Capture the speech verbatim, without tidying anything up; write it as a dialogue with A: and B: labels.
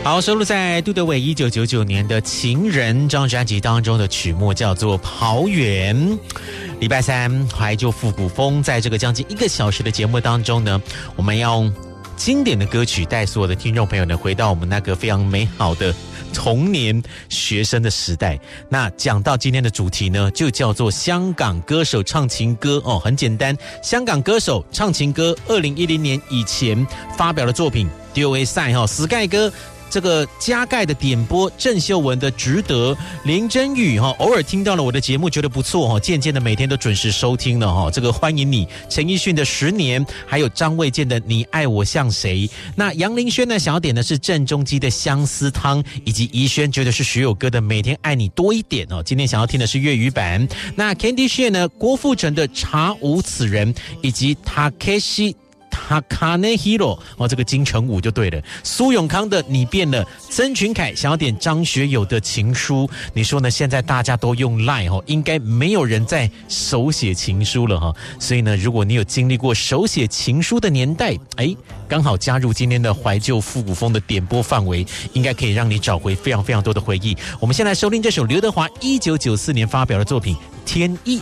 A: 好，收录在杜德伟一九九九年的《情人》这张专辑当中的曲目叫做《跑远》。礼拜三怀旧复古风，在这个将近一个小时的节目当中呢，我们要用经典的歌曲带所有的听众朋友呢回到我们那个非常美好的童年学生的时代。那讲到今天的主题呢，就叫做香港歌手唱情歌哦，很简单，香港歌手唱情歌，二零一零年以前发表的作品，丢为赛哈，Sky歌。这个加盖的点播，郑秀文的值得，林真宇哈，偶尔听到了我的节目觉得不错哈，渐渐的每天都准时收听了哈。这个欢迎你，陈奕迅的十年，还有张卫健的你爱我像谁。那杨林轩呢，想要点的是郑中基的相思汤，以及怡轩觉得是徐友歌的每天爱你多一点哦。今天想要听的是粤语版。那 Candy Share 呢，郭富城的查无此人，以及 Takeshi Hakane Hiro 哦，这个金城武就对了。苏永康的你变了，曾群凯想要点张学友的情书。你说呢？现在大家都用 Line 哦，应该没有人在手写情书了哈。所以呢，如果你有经历过手写情书的年代，哎，刚好加入今天的怀旧复古风的点播范围，应该可以让你找回非常非常多的回忆。我们先来收听这首刘德华一九九四年发表的作品《天意》。